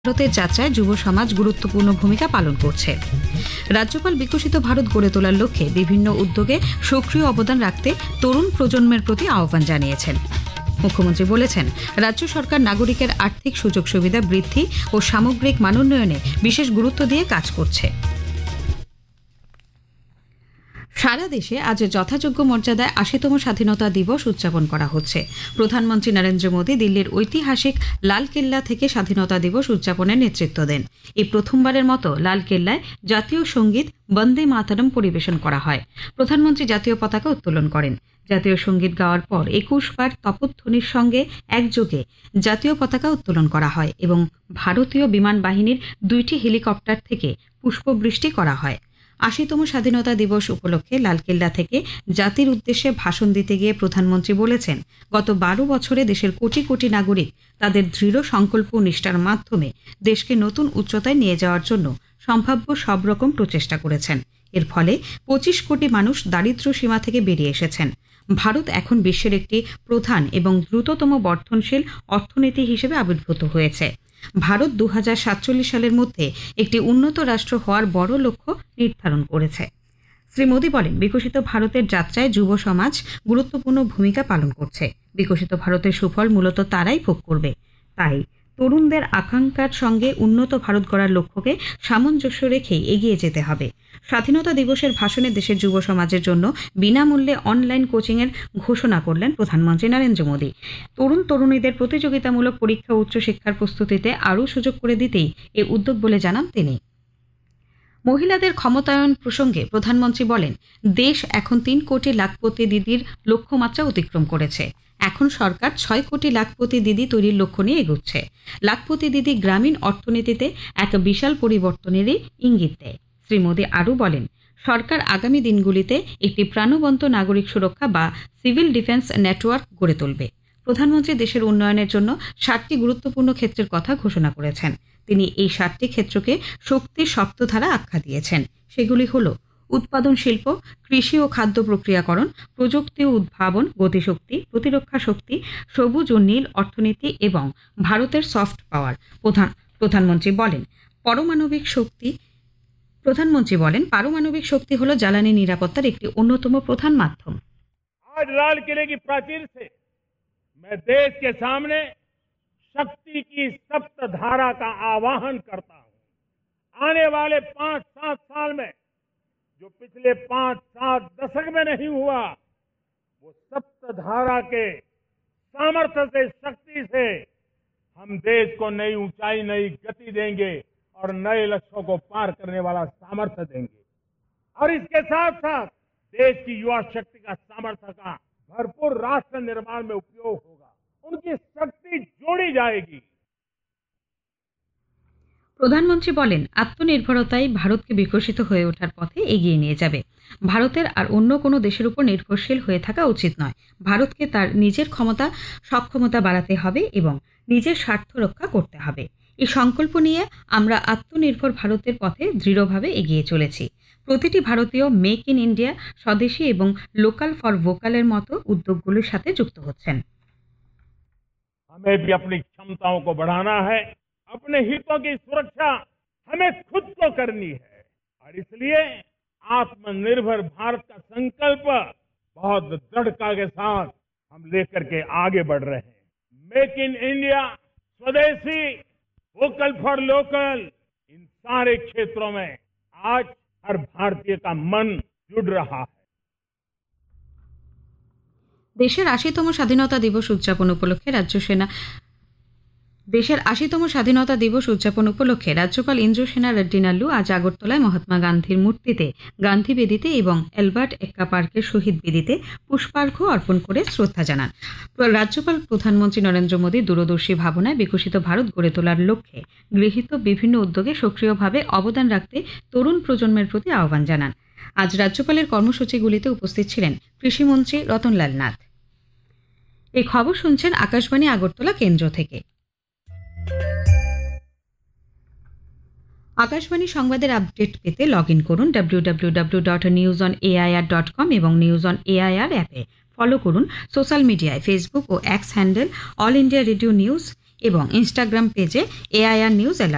ভারতের যাত্রায় যুব সমাজ গুরুত্বপূর্ণ ভূমিকা পালন করছে। রাজ্যপাল বিকশিত ভারত গড়ে তোলার লক্ষ্যে বিভিন্ন উদ্যোগে সক্রিয় অবদান রাখতে তরুণ প্রজন্মের প্রতি আহ্বান জানিয়েছেন। মুখ্যমন্ত্রী বলেছেন, রাজ্য সরকার নাগরিকের আর্থিক সুযোগ সুবিধা বৃদ্ধি ও সামগ্রিক মানোন্নয়নে বিশেষ গুরুত্ব দিয়ে কাজ করছে। সারা দেশে আজ যথাযোগ্য মর্যাদায় ৮০তম স্বাধীনতা দিবস উদযাপন করা হচ্ছে। প্রধানমন্ত্রী নরেন্দ্র মোদী দিল্লির ঐতিহাসিক লালকেল্লা থেকে স্বাধীনতা দিবস উদযাপনের নেতৃত্ব দেন। এই প্রথমবারের মতো লালকেল্লায় জাতীয় সঙ্গীত বন্দে মাতরম পরিবেশন করা হয়। প্রধানমন্ত্রী জাতীয় পতাকা উত্তোলন করেন। জাতীয় সঙ্গীত গাওয়ার পর ২১ বার তপধ্বনির সঙ্গে একযোগে জাতীয় পতাকা উত্তোলন করা হয় এবং ভারতীয় বিমান বাহিনীর ২টি হেলিকপ্টার থেকে পুষ্পবৃষ্টি করা হয়। ৮০তম স্বাধীনতা দিবস উপলক্ষে লালকেল্লা থেকে জাতির উদ্দেশ্যে ভাষণ দিতে গিয়ে প্রধানমন্ত্রী বলেছেন, গত ১২ বছরে দেশের কোটি কোটি নাগরিক তাদের দৃঢ় সংকল্প ও নিষ্ঠার মাধ্যমে দেশকে নতুন উচ্চতায় নিয়ে যাওয়ার জন্য সম্ভাব্য সব রকম প্রচেষ্টা করেছেন। এর ফলে ২৫ কোটি মানুষ দারিদ্র্য সীমা থেকে বেরিয়ে এসেছেন। ভারত এখন বিশ্বের একটি প্রধান এবং দ্রুততম বর্ধনশীল অর্থনীতি হিসেবে আবির্ভূত হয়েছে। ভারত ২০৪৭ সালের মধ্যে একটি উন্নত রাষ্ট্র হওয়ার বড় লক্ষ্য নির্ধারণ করেছে। শ্রী মোদী বলেন, বিকশিত ভারতের যাত্রায় যুব সমাজ গুরুত্বপূর্ণ ভূমিকা পালন করছে। বিকশিত ভারতের সুফল মূলত তারাই ভোগ করবে। তাই তরুণদের আকাঙ্ক্ষার সঙ্গে উন্নত ভারত গড়ার লক্ষ্যকে সামঞ্জস্য রেখেই এগিয়ে যেতে হবে। স্বাধীনতা দিবসের ভাষণে দেশের যুব সমাজের জন্য বিনামূল্যে অনলাইন কোচিংয়ের ঘোষণা করলেন প্রধানমন্ত্রী নরেন্দ্র মোদী। তরুণীদের প্রতিযোগিতামূলক পরীক্ষা ও উচ্চশিক্ষার প্রস্তুতিতে আরও সুযোগ করে দিতেই এই উদ্যোগ বলে জানান তিনি। মহিলাদের ক্ষমতায়ন প্রসঙ্গে প্রধানমন্ত্রী বলেন, দেশ এখন ৩ কোটি লাখপতি দিদির লক্ষ্যমাত্রা অতিক্রম করেছে। এখন সরকার ৬ কোটি লাখপতি দিদি তৈরির লক্ষ্য নিয়ে এগোচ্ছে। লাখপতি দিদি গ্রামীণ অর্থনীতিতে এক বিশাল পরিবর্তনেরই ইঙ্গিত দেয়। শ্রী মোদী আরও বলেন, সরকার আগামী দিনগুলিতে একটি প্রাণবন্ত নাগরিক সুরক্ষা বা সিভিল ডিফেন্স নেটওয়ার্ক গড়ে তুলবে। প্রধানমন্ত্রী দেশের উন্নয়নের জন্য ৭টি গুরুত্বপূর্ণ ক্ষেত্রের কথা ঘোষণা করেছেন। তিনি এই ৭টি ক্ষেত্রকে শক্তির সপ্তধারা আখ্যা দিয়েছেন। সেগুলি হল উৎপাদন শিল্প, কৃষি ও খাদ্য প্রক্রিয়াকরণ, প্রযুক্তি ও উদ্ভাবন, গতিশক্তি, প্রতিরক্ষা শক্তি, সবুজ ও নীল অর্থনীতি এবং ভারতের সফট পাওয়ার। প্রধানমন্ত্রী বলেন, পারমাণবিক শক্তি হল জ্বালানি নিরাপত্তার একটি অন্যতম প্রধান মাধ্যম। आज लाल किले की प्राचीर से मैं देश के सामने शक्ति की सप्त धारा का आवाहन करता हूं। आने वाले 5-7 साल में जो पिछले 5-7 दशक में नहीं हुआ, वो सप्त धारा के सामर्थ्य से, शक्ति से हम देश को नई ऊंचाई, नई गति देंगे और नए लक्ष्यों को पार करने वाला सामर्थ्य देंगे। और इसके साथ साथ देश की युवा शक्ति का सामर्थ्य का भरपूर राष्ट्र निर्माण में उपयोग होगा। उनकी शक्ति जोड़ी जाएगी। প্রধানমন্ত্রী বলেন, আত্মনির্ভরতাই ভারতকে বিকশিত হয়ে ওঠার পথে এগিয়ে নিয়ে যাবে। ভারতের আর অন্য কোনো দেশের উপর নির্ভরশীল হয়ে থাকা উচিত নয়। ভারতকে তার নিজের সক্ষমতা বাড়াতে হবে এবং নিজের স্বার্থ রক্ষা করতে হবে। এই সংকল্প নিয়ে আমরা আত্মনির্ভর ভারতের পথে দৃঢ়ভাবে এগিয়ে চলেছি। প্রতিটি ভারতীয় মেক ইন ইন্ডিয়া, স্বদেশী এবং লোকাল ফর ভোকালের মতো উদ্যোগগুলোর সাথে যুক্ত হচ্ছেন। हमें भी अपनी क्षमताओं को बढ़ाना है। अपने हितों की सुरक्षा हमें खुद को करनी है और इसलिए आत्मनिर्भर भारत का संकल्प बहुत दृढ़ता के साथ हम लेकर के आगे बढ़ रहे हैं। मेक इन इंडिया, स्वदेशी, वोकल फॉर लोकल, इन सारे क्षेत्रों में आज हर भारतीय का मन जुड़ रहा है। দেশের ৮০তম স্বাধীনতা দিবস উদযাপন উপলক্ষে রাজ্যপাল ইন্দ্রসেনা রেড্ডি নাল্লু আজ আগরতলায় মহাত্মা গান্ধীর মূর্তিতে, গান্ধী বেদিতে এবং অ্যালবার্ট এক্কা পার্কের শহীদ বেদিতে পুষ্পার্ঘ্য অর্পণ করে শ্রদ্ধা জানান। রাজ্যপাল প্রধানমন্ত্রী নরেন্দ্র মোদীর দূরদর্শী ভাবনায় বিকশিত ভারত গড়ে তোলার লক্ষ্যে গৃহীত বিভিন্ন উদ্যোগে সক্রিয়ভাবে অবদান রাখতে তরুণ প্রজন্মের প্রতি আহ্বান জানান। আজ রাজ্যপালের কর্মসূচিগুলিতে উপস্থিত ছিলেন কৃষিমন্ত্রী রতনলাল নাথ। এই খবর শুনছেন আকাশবাণী আগরতলা কেন্দ্র থেকে। আকাশবাণী সংবাদের আপডেট পেতে লগ ইন করুন www.newsonair.com এবং নিউজ অন এআইআর অ্যাপে। ফলো করুন সোশ্যাল মিডিয়ায় ফেসবুক ও x handle all India radio news এবং ইনস্টাগ্রাম পেজে এআইআর নিউজ অ্যালার্ট।